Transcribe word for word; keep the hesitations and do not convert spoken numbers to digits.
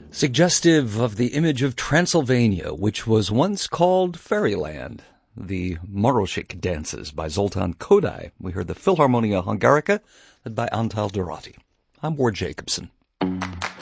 Suggestive of the image of Transylvania, which was once called Fairyland. The Maroshik dances by Zoltan Kodály. We heard the Philharmonia Hungarica, led by Antal Dorati. I'm Ward Jacobson.